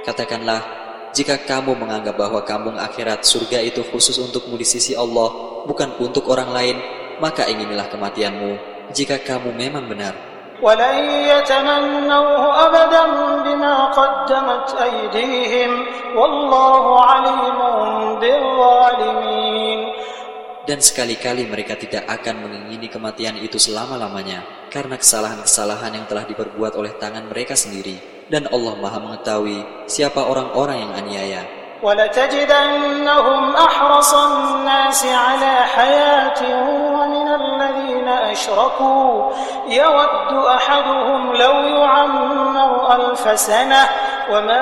Katakanlah, jika kamu menganggap bahwa kampung akhirat surga itu khusus untukmu di sisi Allah, bukan untuk orang lain, maka inginilah kematianmu, jika kamu memang benar. وَلَنْ يَتَمَنَّوْهُ أَبَدًا بِمَا قَدَّمَتْ أَيْدِيهِمْ وَاللَّهُ عَلِيمٌ بِالظَّالِمِينَ. Dan sekali-kali mereka tidak akan mengingini kematian itu selama-lamanya, karena kesalahan-kesalahan yang telah diperbuat oleh tangan mereka sendiri. Dan Allah Maha mengetahui siapa orang-orang yang aniaya. وَلَتَجِدَنَّهُمْ أَحْرَصَ النَّاسِ عَلَى حَيَاةٍ وَمِنَ الَّذِينَ أَشْرَكُوا يَوَدُّ أَحَدُهُمْ لَوْ يُعَمَّرُ 1000 سَنَةً وَمَا